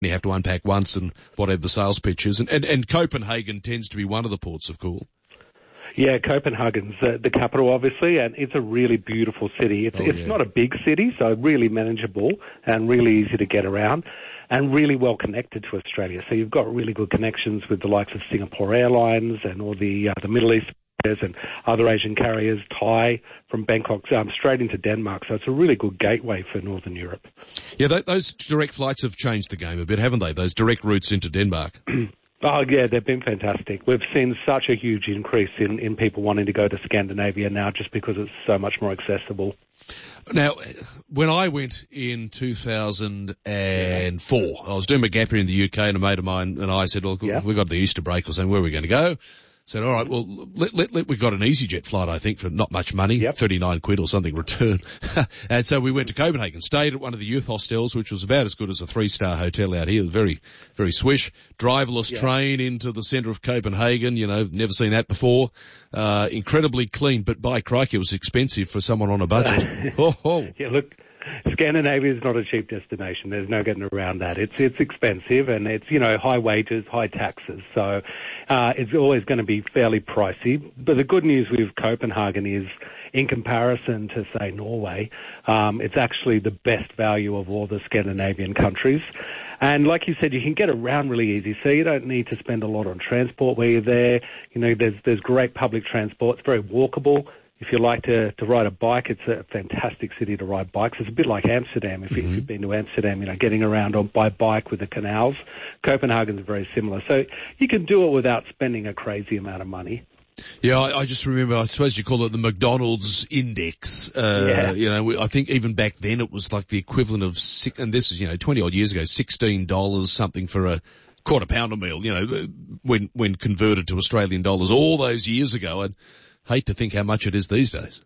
you have to unpack once and whatever the sales pitch is. And Copenhagen tends to be one of the ports of call. Yeah, Copenhagen's the capital, obviously, and it's a really beautiful city. It's not a big city, so really manageable and really easy to get around and really well connected to Australia. So you've got really good connections with the likes of Singapore Airlines and all the Middle East carriers and other Asian carriers, Thai from Bangkok straight into Denmark. So it's a really good gateway for Northern Europe. Yeah, those direct flights have changed the game a bit, haven't they? Those direct routes into Denmark. Oh, yeah, they've been fantastic. We've seen such a huge increase in people wanting to go to Scandinavia now just because it's so much more accessible. Now, when I went in 2004, I was doing my gap year in the UK, and a mate of mine and I said, look, we got the Easter break or something, where are we going to go? Said, all right, well, we got an EasyJet flight, I think, for not much money, 39 quid or something return. And so we went to Copenhagen, stayed at one of the youth hostels, which was about as good as a 3-star hotel out here, very, very swish. Driverless train into the centre of Copenhagen, never seen that before. Incredibly clean, but by crikey, it was expensive for someone on a budget. Yeah, look, Scandinavia is not a cheap destination. There's no getting around that. It's expensive, and it's, high wages, high taxes. So it's always going to be fairly pricey. But the good news with Copenhagen is, in comparison to, say, Norway, it's actually the best value of all the Scandinavian countries. And like you said, you can get around really easy, so you don't need to spend a lot on transport where you're there. There's great public transport. It's very walkable. If you like to ride a bike, it's a fantastic city to ride bikes. It's a bit like Amsterdam. If you've been to Amsterdam, getting around by bike with the canals. Copenhagen's very similar. So you can do it without spending a crazy amount of money. Yeah, I just remember, I suppose you call it the McDonald's index. I think even back then it was like the equivalent of, and this is, 20 odd years ago, $16 something for a quarter pounder meal, when converted to Australian dollars all those years ago. I'd hate to think how much it is these days.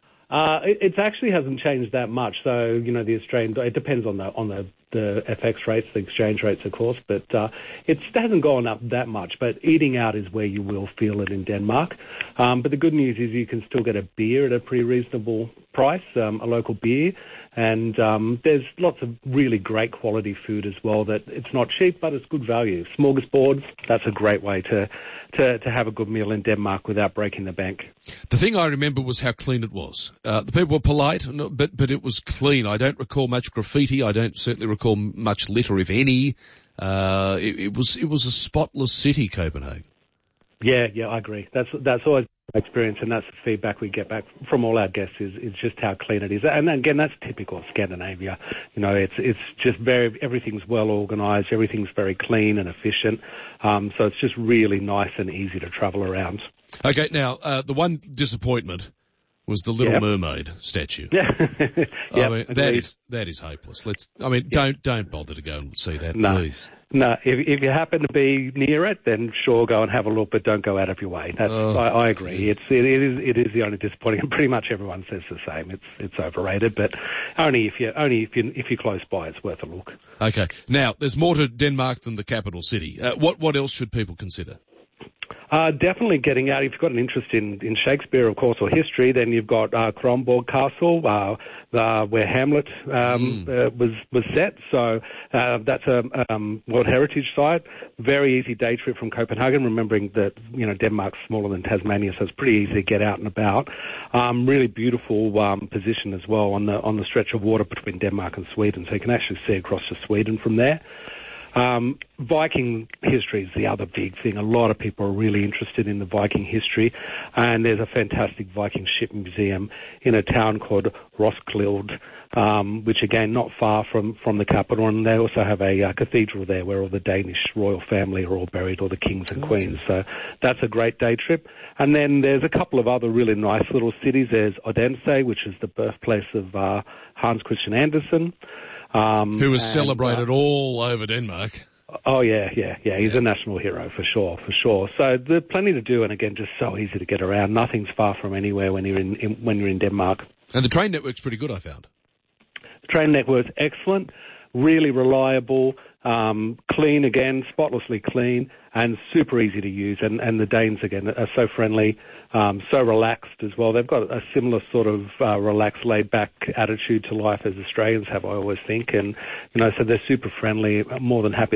It actually hasn't changed that much. So, the Australian, it depends on the FX rates, the exchange rates, of course, but it hasn't gone up that much. But eating out is where you will feel it in Denmark. But the good news is you can still get a beer at a pretty reasonable price, a local beer. And there's lots of really great quality food as well that it's not cheap, but it's good value. Smorgasbords, that's a great way to have a good meal in Denmark without breaking the bank. The thing I remember was how clean it was. The people were polite, but it was clean. I don't recall much graffiti. I don't certainly recall much litter, if any. It was a spotless city, Copenhagen. Yeah, I agree. That's always my experience, and that's the feedback we get back from all our guests is just how clean it is. And again, that's typical of Scandinavia. It's just everything's well organised, everything's very clean and efficient. So it's just really nice and easy to travel around. Okay, now the one disappointment was the Little Mermaid statue. Yeah, that is hopeless. Don't bother to go and see that, please. No, if you happen to be near it, then sure, go and have a look, but don't go out of your way. I agree. It is the only disappointing, and pretty much everyone says the same. It's overrated, but only if you're close by, it's worth a look. Okay. Now, there's more to Denmark than the capital city. What else should people consider? Definitely getting out. If you've got an interest in Shakespeare, of course, or history, then you've got Kronborg Castle, where Hamlet was set. So that's a World Heritage Site. Very easy day trip from Copenhagen, remembering that Denmark's smaller than Tasmania, so it's pretty easy to get out and about. Really beautiful position as well on the stretch of water between Denmark and Sweden, so you can actually see across to Sweden from there. Viking history is the other big thing. A lot of people are really interested in the Viking history, and there's a fantastic Viking ship museum in a town called Roskilde, which again not far from the capital, and they also have a cathedral there where all the Danish royal family are all buried, all the kings and queens. So that's a great day trip. And then there's a couple of other really nice little cities. There's Odense, which is the birthplace of Hans Christian Andersen. Who was celebrated all over Denmark. Oh, yeah. He's a national hero, for sure. So there's plenty to do, and again, just so easy to get around. Nothing's far from anywhere when you're in Denmark. And the train network's pretty good, I found. The train network's excellent, really reliable. Clean again, spotlessly clean, and super easy to use. And the Danes, again, are so friendly, so relaxed as well. They've got a similar sort of relaxed, laid-back attitude to life as Australians have, I always think. And, so they're super friendly, more than happy